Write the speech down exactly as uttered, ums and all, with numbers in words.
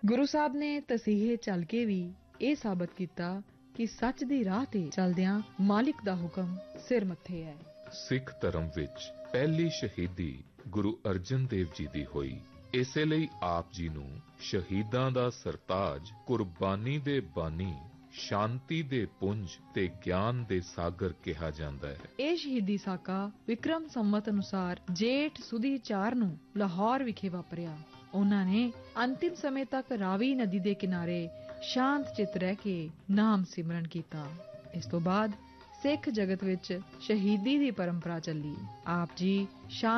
ਗੁਰੂ ਸਾਹਿਬ ਨੇ ਤਸੀਹੇ ਚੱਲ ਕੇ ਵੀ ਇਹ ਸਾਬਤ ਕੀਤਾ ਕਿ ਸੱਚ ਦੀ ਰਾਹ ਤੇ ਚੱਲਦਿਆਂ ਮਾਲਿਕ ਦਾ ਹੁਕਮ ਸਿਰ ਮੱਥੇ ਹੈ। ਸਿੱਖ ਧਰਮ ਵਿੱਚ ਪਹਿਲੀ ਸ਼ਹੀਦੀ ਗੁਰੂ ਅਰਜਨ ਦੇਵ ਜੀ ਦੀ ਹੋਈ। ਇਸੇ ਲਈ ਆਪ ਜੀ ਨੂੰ ਸ਼ਹੀਦਾਂ ਦਾ ਸਰਤਾਜ, ਕੁਰਬਾਨੀ ਦੇ ਬਾਨੀ, ਸ਼ਾਂਤੀ ਦੇ ਪੁੰਜ ਤੇ ਗਿਆਨ ਦੇ ਸਾਗਰ ਕਿਹਾ ਜਾਂਦਾ ਹੈ। ਇਹ ਸ਼ਹੀਦੀ ਸਾਕਾ ਵਿਕਰਮ ਸੰਮਤ ਅਨੁਸਾਰ ਜੇਠ ਸੁਦੀ ਚਾਰ ਨੂੰ ਲਾਹੌਰ ਵਿਖੇ ਵਾਪਰਿਆ। ਉਹਨਾਂ ਨੇ ਅੰਤਿਮ ਸਮੇਂ ਤੱਕ ਰਾਵੀ ਨਦੀ ਦੇ ਕਿਨਾਰੇ ਸ਼ਾਂਤ ਚਿੱਤ ਰਹਿ ਕੇ ਨਾਮ ਸਿਮਰਨ ਕੀਤਾ। ਇਸ ਤੋਂ ਬਾਅਦ ਸਿੱਖ ਜਗਤ ਵਿੱਚ ਸ਼ਹੀਦੀ ਦੀ ਪਰੰਪਰਾ ਚੱਲੀ। ਆਪ ਜੀ